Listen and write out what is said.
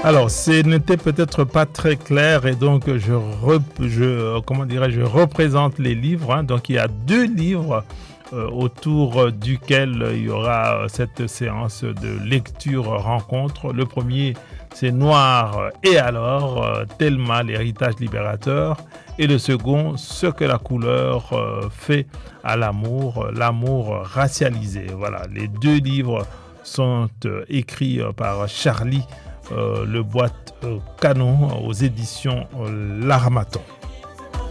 Alors, ce n'était peut-être pas très clair et donc je représente les livres, hein. Donc, il y a deux livres autour duquel il y aura cette séance de lecture rencontre. Le premier, c'est Noir et alors, Thelma, l'héritage libérateur. Et le second, ce que la couleur fait à l'amour, l'amour racialisé. Voilà, les deux livres sont écrits par Charlie Le Boîte Canon aux éditions L'Harmattan.